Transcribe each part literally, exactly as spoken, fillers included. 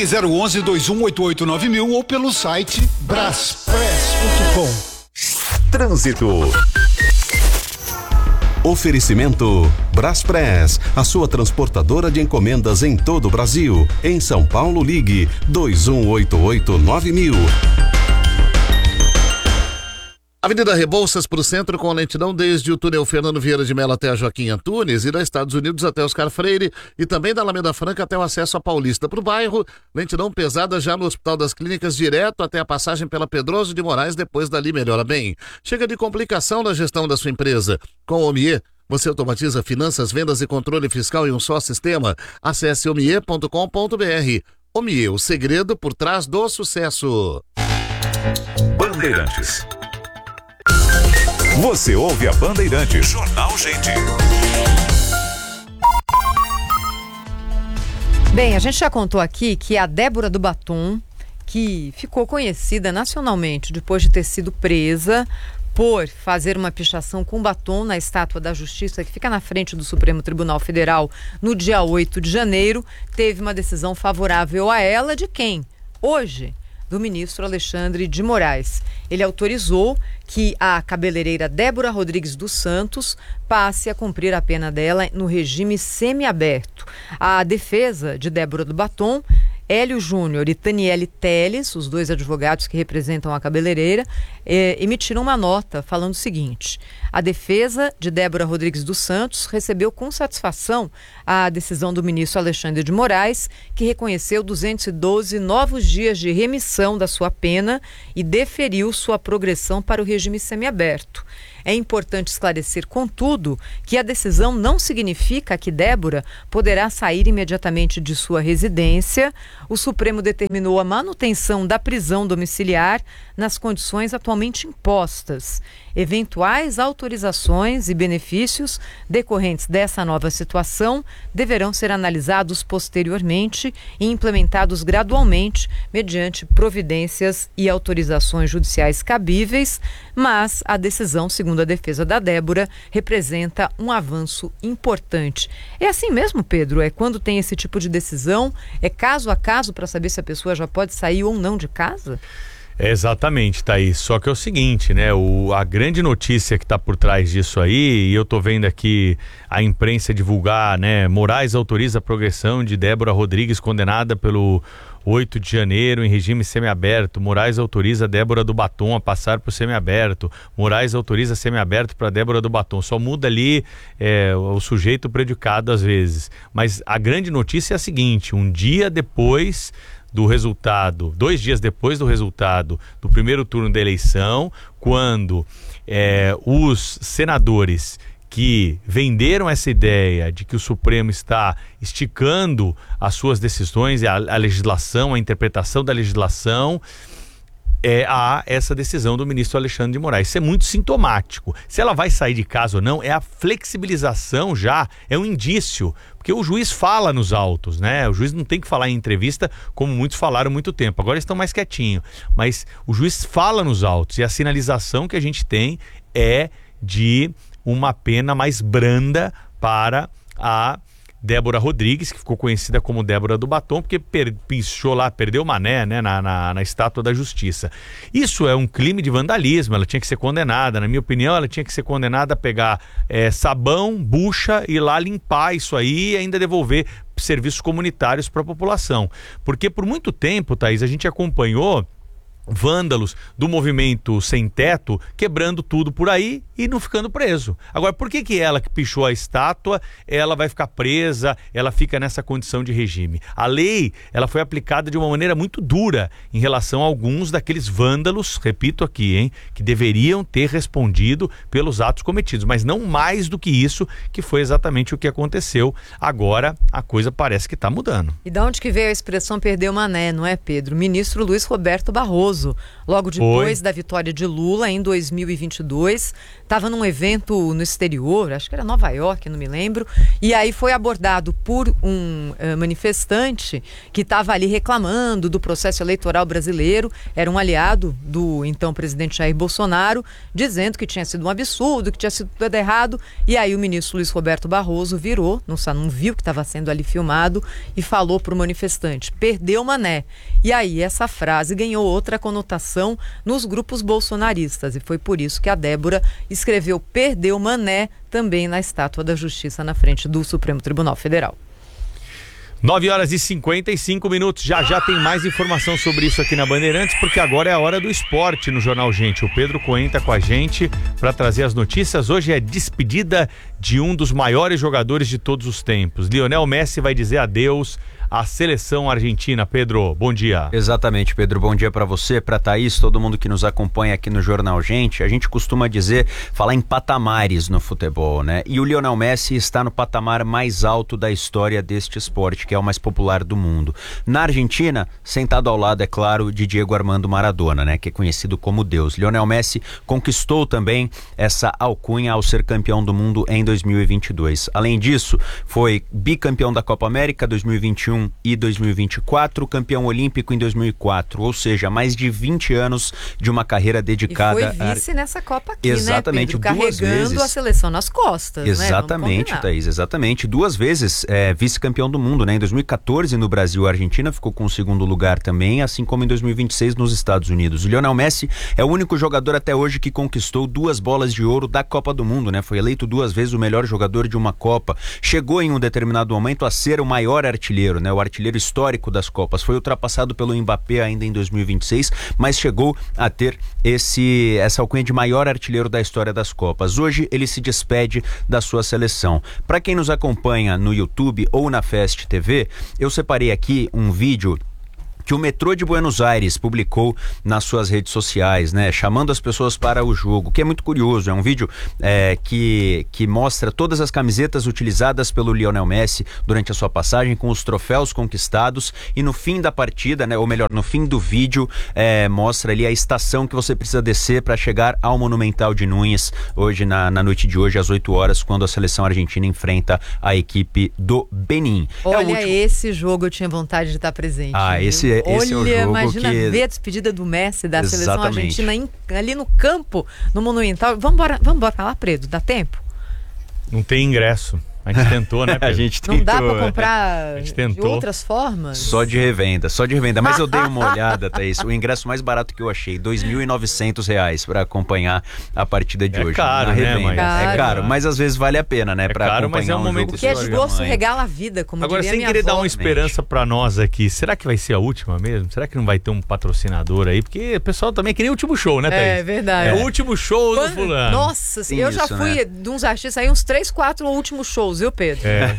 Ligue zero onze, dois um oito oito, nove mil ou pelo site braspress ponto com. Trânsito. Oferecimento Braspress, a sua transportadora de encomendas em todo o Brasil. Em São Paulo, ligue dois um oito oito, nove mil. Avenida Rebouças para o centro com lentidão desde o túnel Fernando Vieira de Mello até a Joaquim Antunes e da Estados Unidos até Oscar Freire e também da Alameda Franca até o acesso à Paulista para o bairro. Lentidão pesada já no Hospital das Clínicas direto até a passagem pela Pedroso de Moraes, depois dali melhora bem. Chega de complicação na gestão da sua empresa. Com o Omie, você automatiza finanças, vendas e controle fiscal em um só sistema. Acesse omie ponto com ponto br. Omie, o segredo por trás do sucesso. Bandeirantes. Você ouve a Bandeirantes. Jornal Gente. Bem, a gente já contou aqui que a Débora do Batom, que ficou conhecida nacionalmente depois de ter sido presa por fazer uma pichação com batom na Estátua da Justiça, que fica na frente do Supremo Tribunal Federal, no dia oito de janeiro, teve uma decisão favorável a ela de quem? Hoje, do ministro Alexandre de Moraes. Ele autorizou que a cabeleireira Débora Rodrigues dos Santos passe a cumprir a pena dela no regime semiaberto. A defesa de Débora do Batom, Hélio Júnior e Taniele Teles, os dois advogados que representam a cabeleireira, eh, emitiram uma nota falando o seguinte: a defesa de Débora Rodrigues dos Santos recebeu com satisfação a decisão do ministro Alexandre de Moraes, que reconheceu duzentos e doze novos dias de remissão da sua pena e deferiu sua progressão para o regime semiaberto. É importante esclarecer, contudo, que a decisão não significa que Débora poderá sair imediatamente de sua residência. O Supremo determinou a manutenção da prisão domiciliar nas condições atualmente impostas. Eventuais autorizações e benefícios decorrentes dessa nova situação deverão ser analisados posteriormente e implementados gradualmente mediante providências e autorizações judiciais cabíveis, mas a decisão, segundo a defesa da Débora, representa um avanço importante. É assim mesmo, Pedro? É quando tem esse tipo de decisão? É caso a caso para saber se a pessoa já pode sair ou não de casa? É exatamente, Thaís. Só que é o seguinte, né? O, a grande notícia que está por trás disso aí, e eu tô vendo aqui a imprensa divulgar, né? Moraes autoriza a progressão de Débora Rodrigues, condenada pelo oito de janeiro em regime semiaberto. Moraes autoriza Débora do Batom a passar para o semiaberto. Moraes autoriza semiaberto para Débora do Batom. Só muda ali é, o sujeito predicado às vezes. Mas a grande notícia é a seguinte: um dia depois do resultado, dois dias depois do resultado do primeiro turno da eleição, quando é, os senadores que venderam essa ideia de que o Supremo está esticando as suas decisões, a, a legislação, a interpretação da legislação, é, há essa decisão do ministro Alexandre de Moraes. Isso é muito sintomático. Se ela vai sair de casa ou não, é a flexibilização já, é um indício, porque o juiz fala nos autos, né? O juiz não tem que falar em entrevista, como muitos falaram há muito tempo. Agora estão mais quietinhos. Mas o juiz fala nos autos e a sinalização que a gente tem é de uma pena mais branda para a Débora Rodrigues, que ficou conhecida como Débora do Batom, porque per, pichou lá, perdeu mané, né, na, na, na Estátua da Justiça. Isso é um crime de vandalismo, ela tinha que ser condenada. Na minha opinião, ela tinha que ser condenada a pegar é, sabão, bucha e lá limpar isso aí e ainda devolver serviços comunitários para a população. Porque por muito tempo, Thaís, a gente acompanhou vândalos do movimento sem teto quebrando tudo por aí e não ficando preso. Agora, por que que ela que pichou a estátua, ela vai ficar presa, ela fica nessa condição de regime? A lei, ela foi aplicada de uma maneira muito dura em relação a alguns daqueles vândalos, repito aqui, hein, que deveriam ter respondido pelos atos cometidos, mas não mais do que isso, que foi exatamente o que aconteceu. Agora, a coisa parece que está mudando. E de onde que veio a expressão perder o mané, não é, Pedro? O ministro Luiz Roberto Barroso, logo depois Foi. da vitória de Lula em dois mil e vinte e dois, estava num evento no exterior, acho que era Nova York, não me lembro, e aí foi abordado por um uh, manifestante que estava ali reclamando do processo eleitoral brasileiro, era um aliado do então presidente Jair Bolsonaro, dizendo que tinha sido um absurdo, que tinha sido tudo errado, e aí o ministro Luiz Roberto Barroso virou, não, não viu que estava sendo ali filmado, e falou para o manifestante, perdeu mané. E aí essa frase ganhou outra conotação nos grupos bolsonaristas, e foi por isso que a Débora escreveu perdeu mané também na Estátua da Justiça na frente do Supremo Tribunal Federal. nove horas e cinquenta e cinco minutos. Já já tem mais informação sobre isso aqui na Bandeirantes, porque agora é a hora do esporte no Jornal Gente. O Pedro Cohen tá com a gente para trazer as notícias. Hoje é despedida de um dos maiores jogadores de todos os tempos. Lionel Messi vai dizer adeus à seleção argentina. Pedro, bom dia. Exatamente, Pedro. Bom dia para você, para Thaís, todo mundo que nos acompanha aqui no Jornal Gente. A gente costuma dizer, falar em patamares no futebol, né? E o Lionel Messi está no patamar mais alto da história deste esporte, que é o mais popular do mundo. Na Argentina, sentado ao lado, é claro, de Diego Armando Maradona, né? Que é conhecido como Deus. Lionel Messi conquistou também essa alcunha ao ser campeão do mundo em dois mil e vinte e dois. Além disso, foi bicampeão da Copa América dois mil e vinte e um e dois mil e vinte e quatro, campeão olímpico em dois mil e quatro, ou seja, mais de vinte anos de uma carreira dedicada... E foi vice a... nessa Copa aqui, exatamente, né, Pedro? Duas Carregando vezes... a seleção nas costas, exatamente, né? Thaís, exatamente. Duas vezes é, vice-campeão do mundo, né? Em dois mil e quatorze no Brasil, a Argentina ficou com o segundo lugar também, assim como em dois mil e vinte e seis nos Estados Unidos. O Lionel Messi é o único jogador até hoje que conquistou duas bolas de ouro da Copa do Mundo, né? Foi eleito duas vezes o melhor jogador de uma Copa. Chegou em um determinado momento a ser o maior artilheiro, né? O artilheiro histórico das Copas. Foi ultrapassado pelo Mbappé ainda em dois mil e vinte e seis, mas chegou a ter esse, essa alcunha de maior artilheiro da história das Copas. Hoje ele se despede da sua seleção. Para quem nos acompanha no YouTube ou na Fest T V, eu separei aqui um vídeo que o metrô de Buenos Aires publicou nas suas redes sociais, né, chamando as pessoas para o jogo, que é muito curioso. É um vídeo é, que, que mostra todas as camisetas utilizadas pelo Lionel Messi durante a sua passagem, com os troféus conquistados, e no fim da partida, né, ou melhor, no fim do vídeo, é, mostra ali a estação que você precisa descer para chegar ao Monumental de Núñez, hoje na, na noite de hoje, às oito horas, quando a seleção argentina enfrenta a equipe do Benin. Olha, é último... esse jogo eu tinha vontade de estar presente. Ah, viu? esse Esse Olha, é o jogo imagina que... ver a despedida do Messi da exatamente. Seleção argentina em, ali no campo, no Monumental. Vamos embora, vamos embora lá, Preto, dá tempo? Não tem ingresso. A gente tentou, né, Pedro? A gente tentou. Não dá pra comprar de outras formas? Só de revenda, só de revenda. Mas eu dei uma olhada, Thaís. O ingresso mais barato que eu achei, dois mil e novecentos reais para acompanhar a partida de é hoje. Caro, na revenda. Né, mas... Caro. É caro, mas às vezes vale a pena, né? É pra caro, acompanhar mas é um, um momento jogo que é de desgosto regala a vida, como Agora, diria sem minha querer avó. dar uma esperança pra nós aqui, será que vai ser a última mesmo? Será que não vai ter um patrocinador aí? Porque o pessoal também é que nem o último show, né, Thaís? É verdade. É o último show Quando... do fulano. Nossa, Tem eu já isso, fui né? de uns artistas aí, uns três, quatro últimos shows, viu, Pedro? É.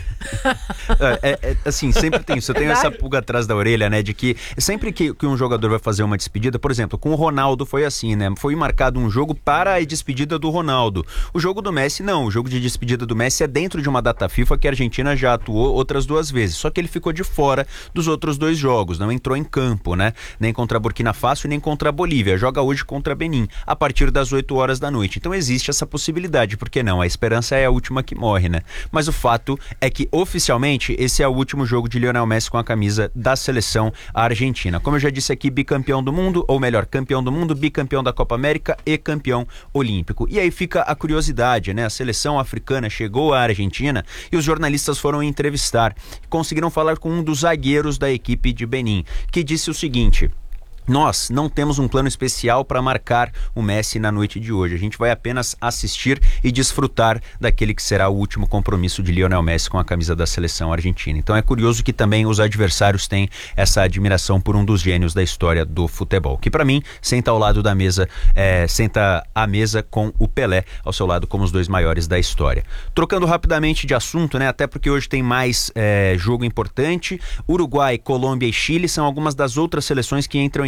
É, é, é, assim, sempre tem isso. Eu tenho essa pulga atrás da orelha, né? De que sempre que, que um jogador vai fazer uma despedida, por exemplo, com o Ronaldo foi assim, né? Foi marcado um jogo para a despedida do Ronaldo. O jogo do Messi, não. O jogo de despedida do Messi é dentro de uma data FIFA que a Argentina já atuou outras duas vezes. Só que ele ficou de fora dos outros dois jogos. Não entrou em campo, né? Nem contra a Burkina Faso, nem contra a Bolívia. Joga hoje contra Benin, a partir das oito horas da noite. Então existe essa possibilidade. Por que não? A esperança é a última que morre, né? Mas o fato é que, oficialmente, esse é o último jogo de Lionel Messi com a camisa da seleção argentina. Como eu já disse aqui, bicampeão do mundo, ou melhor, campeão do mundo, bicampeão da Copa América e campeão olímpico. E aí fica a curiosidade, né? A seleção africana chegou à Argentina e os jornalistas foram entrevistar. Conseguiram falar com um dos zagueiros da equipe de Benin, que disse o seguinte: nós não temos um plano especial para marcar o Messi na noite de hoje. A gente vai apenas assistir e desfrutar daquele que será o último compromisso de Lionel Messi com a camisa da seleção argentina. Então é curioso que também os adversários têm essa admiração por um dos gênios da história do futebol, que para mim senta ao lado da mesa, é, senta à mesa com o Pelé ao seu lado como os dois maiores da história. Trocando rapidamente de assunto, né? Até porque hoje tem mais é, jogo importante. Uruguai, Colômbia e Chile são algumas das outras seleções que entram em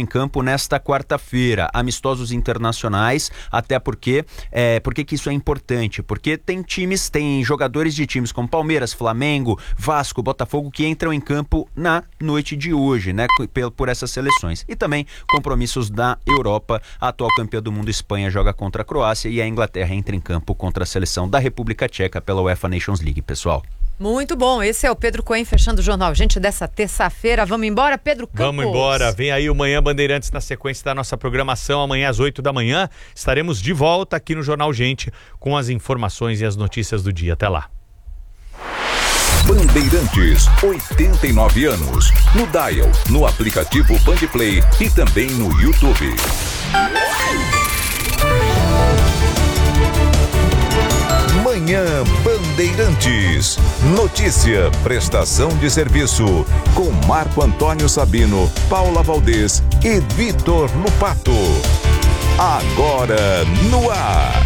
campo nesta quarta-feira, amistosos internacionais, até porque, é, porque que isso é importante? Porque tem times, tem jogadores de times como Palmeiras, Flamengo, Vasco, Botafogo, que entram em campo na noite de hoje, né, por, por essas seleções. E também compromissos da Europa, a atual campeã do mundo Espanha joga contra a Croácia e a Inglaterra entra em campo contra a seleção da República Tcheca pela UEFA Nations League, pessoal. Muito bom, esse é o Pedro Cohen fechando o Jornal Gente dessa terça-feira. Vamos embora, Pedro Campos? Vamos embora, vem aí o Manhã Bandeirantes na sequência da nossa programação. Amanhã às oito da manhã estaremos de volta aqui no Jornal Gente com as informações e as notícias do dia. Até lá. Bandeirantes, oitenta e nove anos. No Dial, no aplicativo Bandplay e também no YouTube. Manhã Bandeirantes. Notícia, prestação de serviço. Com Marco Antônio Sabino, Paula Valdez e Vitor Lupato. Agora no ar.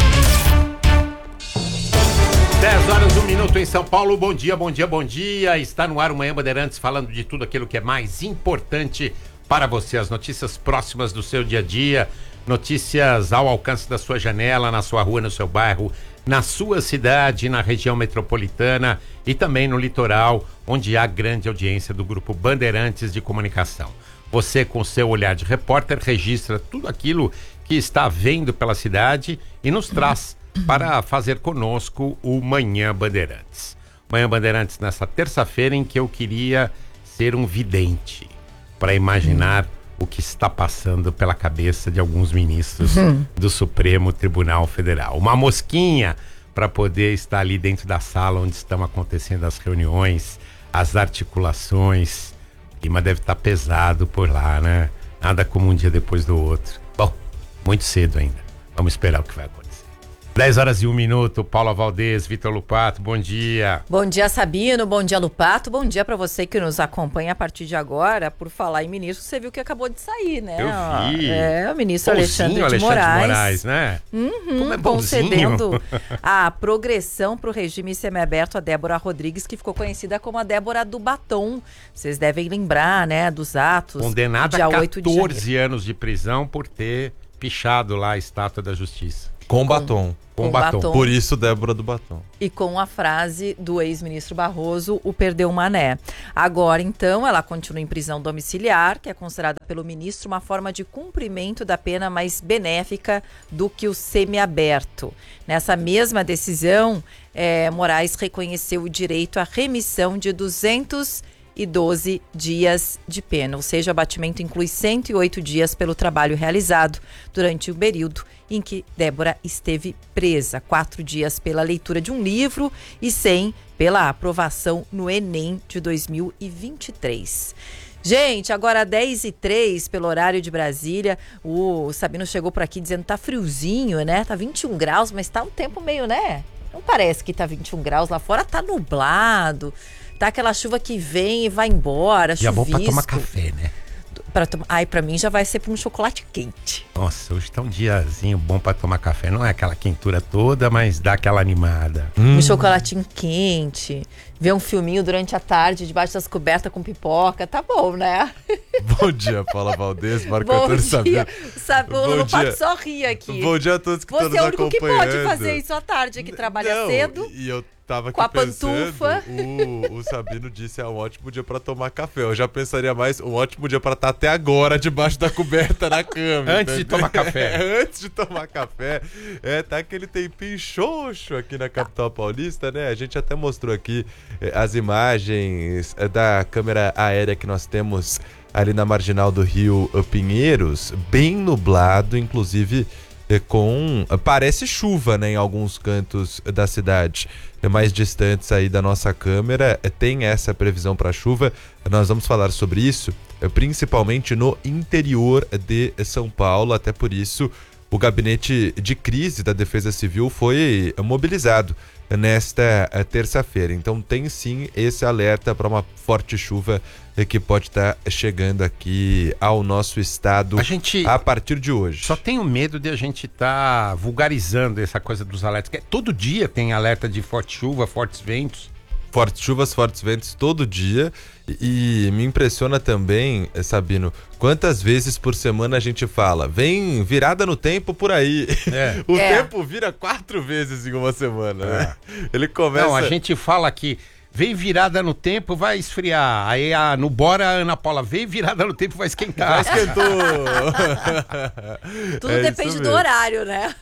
dez horas, um minuto em São Paulo. Bom dia, bom dia, bom dia. Está no ar o Manhã Bandeirantes falando de tudo aquilo que é mais importante para você. As notícias próximas do seu dia a dia. Notícias ao alcance da sua janela, na sua rua, no seu bairro, na sua cidade, na região metropolitana e também no litoral, onde há grande audiência do Grupo Bandeirantes de Comunicação. Você, com seu olhar de repórter, registra tudo aquilo que está vendo pela cidade e nos traz para fazer conosco o Manhã Bandeirantes. Manhã Bandeirantes nessa terça-feira em que eu queria ser um vidente para imaginar o que está passando pela cabeça de alguns ministros uhum. do Supremo Tribunal Federal. Uma mosquinha para poder estar ali dentro da sala onde estão acontecendo as reuniões, as articulações. O clima deve estar pesado por lá, né? Nada como um dia depois do outro. Bom, muito cedo ainda. Vamos esperar o que vai acontecer. dez horas e um minuto, Paula Valdez, Vitor Lupato, bom dia. Bom dia, Sabino, bom dia, Lupato, bom dia para você que nos acompanha a partir de agora. Por falar em ministro, você viu que acabou de sair, né? Eu vi. É, o ministro bonzinho, Alexandre de Alexandre Moraes. de Moraes, né? Uhum, Como é concedendo a progressão para o regime semiaberto a Débora Rodrigues, que ficou conhecida como a Débora do Batom. Vocês devem lembrar, né, dos atos. Condenada dia a oito de catorze anos de prisão por ter pichado lá a Estátua da Justiça. Com batom. Com, com batom. batom. Por isso, Débora do Batom. E com a frase do ex-ministro Barroso, o perdeu mané. Agora, então, ela continua em prisão domiciliar, que é considerada pelo ministro uma forma de cumprimento da pena mais benéfica do que o semiaberto. Nessa mesma decisão, é, Moraes reconheceu o direito à remissão de duzentos e doze dias de pena, ou seja, o abatimento inclui cento e oito dias pelo trabalho realizado durante o período em que Débora esteve presa, quatro dias pela leitura de um livro e cem pela aprovação no Enem de dois mil e vinte e três. Gente, agora dez e três pelo horário de Brasília, o Sabino chegou por aqui dizendo que tá friozinho, né? Tá vinte e um graus, mas tá um tempo meio, né? Não parece que tá vinte e um graus lá fora, tá nublado. Tá aquela chuva que vem e vai embora, Já chuvisco. bom pra tomar café, né? Pra tom... Ai, pra mim já vai ser pra um chocolate quente. Nossa, hoje tá um diazinho bom pra tomar café. Não é aquela quentura toda, mas dá aquela animada. Hum. Um chocolatinho quente, ver um filminho durante a tarde, debaixo das cobertas com pipoca, tá bom, né? Bom dia, Paula Valdez, Marco Bom Antônio dia, Sabino. sabe, o Lupato só ri aqui. Bom dia a todos que Você estão nos é o único que acompanhando. pode fazer isso à tarde, que trabalha Não, cedo. E eu tava aqui com a pensando, pantufa. O, o Sabino disse é um ótimo dia pra tomar café. Eu já pensaria mais, um ótimo dia pra estar até agora debaixo da coberta na cama. Antes de tomar café. Antes de tomar café. É, tá aquele tempinho xoxo aqui na capital paulista, né? A gente até mostrou aqui eh, as imagens eh, da câmera aérea que nós temos ali na marginal do Rio Pinheiros, bem nublado, inclusive eh, com... parece chuva, né, em alguns cantos da cidade mais distantes aí da nossa câmera, eh, tem essa previsão para chuva. Nós vamos falar sobre isso, eh, principalmente no interior de São Paulo, até por isso o gabinete de crise da Defesa Civil foi mobilizado nesta terça-feira. Então tem sim esse alerta para uma forte chuva que pode estar chegando aqui ao nosso estado a, gente a partir de hoje. Só tenho medo de a gente estar tá vulgarizando essa coisa dos alertas. Que todo dia tem alerta de forte chuva, fortes ventos. fortes chuvas, fortes ventos todo dia. E, e me impressiona também, Sabino, quantas vezes por semana a gente fala, vem virada no tempo por aí. É. O É. tempo vira quatro vezes em uma semana, né? Ele começa... Não, a gente fala que vem virada no tempo, vai esfriar. Aí a, no Bora, a Ana Paula, vem virada no tempo, vai esquentar. Já esquentou. Tudo É isso depende do mesmo. horário, né?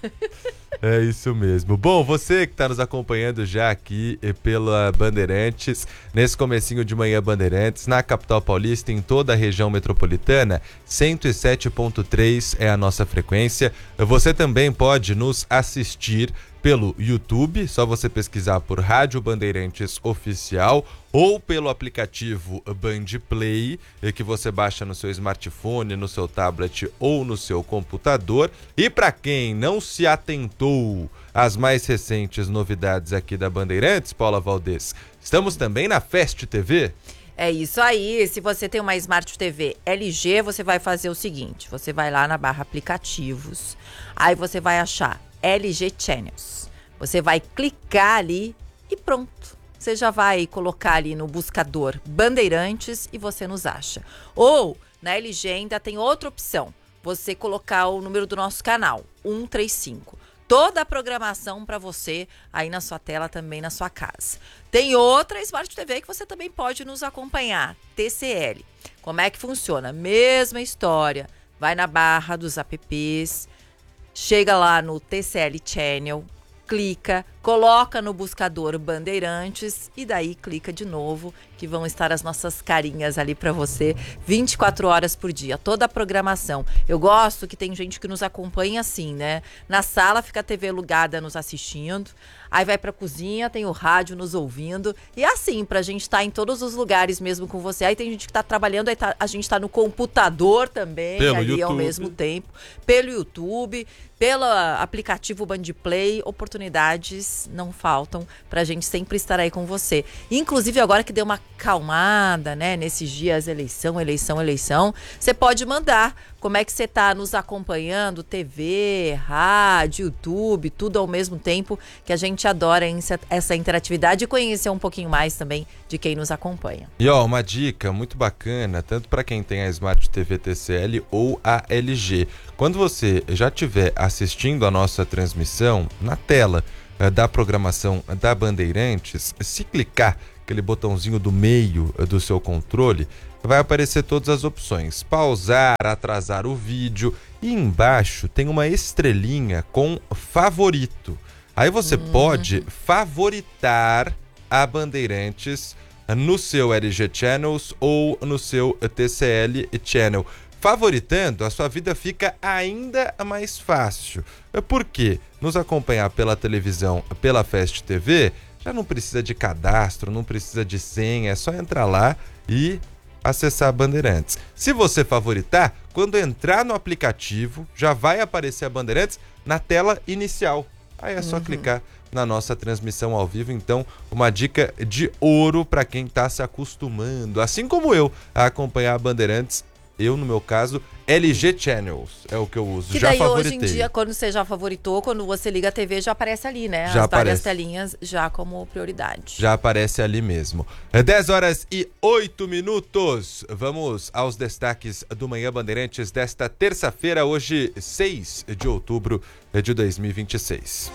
É isso mesmo. Bom, você que está nos acompanhando já aqui eh, pela Bandeirantes, nesse comecinho de manhã Bandeirantes, na capital paulista, em toda a região metropolitana, cento e sete ponto três é a nossa frequência. Você também pode nos assistir pelo YouTube, só você pesquisar por Rádio Bandeirantes Oficial ou pelo aplicativo Band Play, que você baixa no seu smartphone, no seu tablet ou no seu computador. E para quem não se atentou às mais recentes novidades aqui da Bandeirantes, Paula Valdez, estamos também na Fast T V. É isso aí. Se você tem uma Smart T V L G, você vai fazer o seguinte: você vai lá na barra aplicativos, aí você vai achar L G Channels. Você vai clicar ali e pronto. Você já vai colocar ali no buscador Bandeirantes e você nos acha. Ou na L G ainda tem outra opção. Você colocar o número do nosso canal, um três cinco. Toda a programação para você aí na sua tela, também na sua casa. Tem outra Smart T V que você também pode nos acompanhar, T C L. Como é que funciona? Mesma história. Vai na barra dos apps, chega lá no T C L Channel, clica, coloca no buscador Bandeirantes e daí clica de novo, que vão estar as nossas carinhas ali para você vinte e quatro horas por dia, toda a programação. Eu gosto que tem gente que nos acompanha assim, né? Na sala fica a T V ligada nos assistindo, aí vai pra cozinha, tem o rádio nos ouvindo, e assim, pra gente estar em todos os lugares mesmo com você. Aí tem gente que tá trabalhando, aí tá, a gente tá no computador também, Pelo ali YouTube. ao mesmo tempo, pelo YouTube, pelo aplicativo Bandplay. Oportunidades não faltam pra gente sempre estar aí com você. Inclusive agora que deu uma calmada, né, nesses dias, eleição, eleição, eleição, você pode mandar como é que você tá nos acompanhando, T V, rádio, YouTube, tudo ao mesmo tempo, que a gente adora essa interatividade e conhecer um pouquinho mais também de quem nos acompanha. E ó, uma dica muito bacana, tanto para quem tem a Smart T V T C L ou a L G. Quando você já estiver assistindo a nossa transmissão, na tela eh, da programação da Bandeirantes, se clicar aquele botãozinho do meio eh, do seu controle, vai aparecer todas as opções: pausar, atrasar o vídeo, e embaixo tem uma estrelinha com favorito. Aí você Uhum. pode favoritar a Bandeirantes no seu L G Channels ou no seu T C L Channel. Favoritando, a sua vida fica ainda mais fácil. Por quê? Nos acompanhar pela televisão, pela Fast T V, já não precisa de cadastro, não precisa de senha, é só entrar lá e acessar a Bandeirantes. Se você favoritar, quando entrar no aplicativo, já vai aparecer a Bandeirantes na tela inicial. Aí é só Uhum. clicar na nossa transmissão ao vivo. Então, uma dica de ouro para quem está se acostumando, assim como eu, a acompanhar a Bandeirantes. Eu, no meu caso, L G Channels é o que eu uso. Que já daí favoritei. hoje em dia, quando você já favoritou, quando você liga a T V, já aparece ali, né? Já As várias aparece. telinhas já como prioridade. Já aparece ali mesmo. É dez horas e oito minutos. Vamos aos destaques do Manhã Bandeirantes desta terça-feira, hoje, seis de outubro de dois mil e vinte e seis.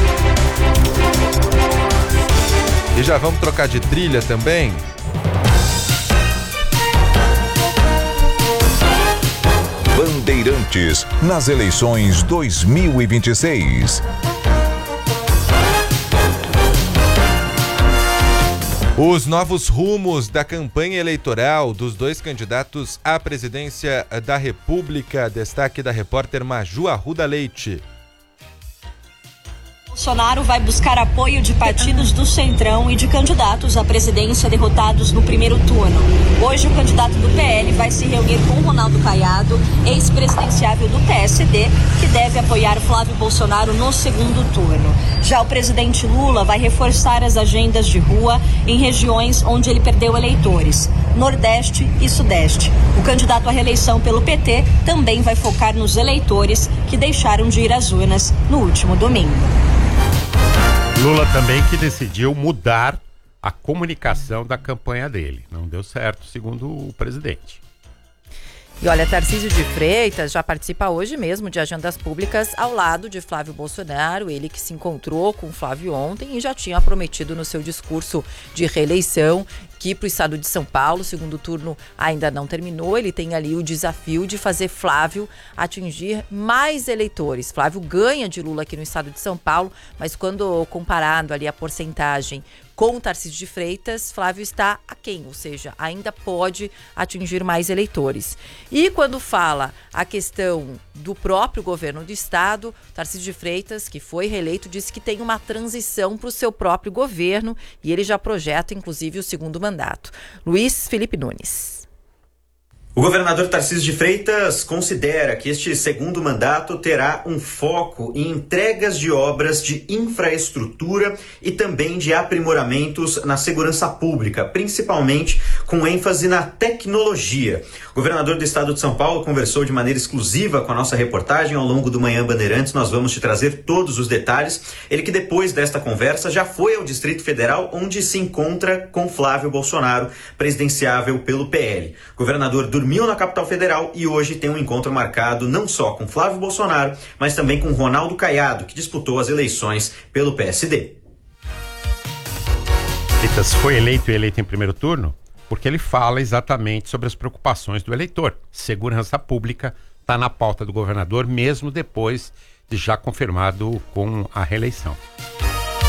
E já vamos trocar de trilha também. Bandeirantes nas eleições dois mil e vinte e seis. Os novos rumos da campanha eleitoral dos dois candidatos à presidência da República. Destaque da repórter Maju Arruda Leite. Bolsonaro vai buscar apoio de partidos do Centrão e de candidatos à presidência derrotados no primeiro turno. Hoje, o candidato do P L vai se reunir com Ronaldo Caiado, ex-presidenciável do P S D, que deve apoiar Flávio Bolsonaro no segundo turno. Já o presidente Lula vai reforçar as agendas de rua em regiões onde ele perdeu eleitores, Nordeste e Sudeste. O candidato à reeleição pelo P T também vai focar nos eleitores que deixaram de ir às urnas no último domingo. Lula também que decidiu mudar a comunicação da campanha dele. Não deu certo, segundo o presidente. E olha, Tarcísio de Freitas já participa hoje mesmo de agendas públicas ao lado de Flávio Bolsonaro, ele que se encontrou com Flávio ontem e já tinha prometido no seu discurso de reeleição que para o estado de São Paulo, o segundo turno ainda não terminou, ele tem ali o desafio de fazer Flávio atingir mais eleitores. Flávio ganha de Lula aqui no estado de São Paulo, mas quando comparado ali a porcentagem com o Tarcísio de Freitas, Flávio está aquém, ou seja, ainda pode atingir mais eleitores. E quando fala a questão do próprio governo do estado, Tarcísio de Freitas, que foi reeleito, disse que tem uma transição para o seu próprio governo e ele já projeta, inclusive, o segundo mandato. Luiz Felipe Nunes. O governador Tarcísio de Freitas considera que este segundo mandato terá um foco em entregas de obras de infraestrutura e também de aprimoramentos na segurança pública, principalmente com ênfase na tecnologia. O governador do estado de São Paulo conversou de maneira exclusiva com a nossa reportagem ao longo do Manhã Bandeirantes. Nós vamos te trazer todos os detalhes. Ele que depois desta conversa já foi ao Distrito Federal, onde se encontra com Flávio Bolsonaro, presidenciável pelo P L. O governador dormiu na capital federal e hoje tem um encontro marcado não só com Flávio Bolsonaro, mas também com Ronaldo Caiado, que disputou as eleições pelo P S D. Freitas foi eleito e eleito em primeiro turno porque ele fala exatamente sobre as preocupações do eleitor. Segurança pública está na pauta do governador, mesmo depois de já confirmado com a reeleição.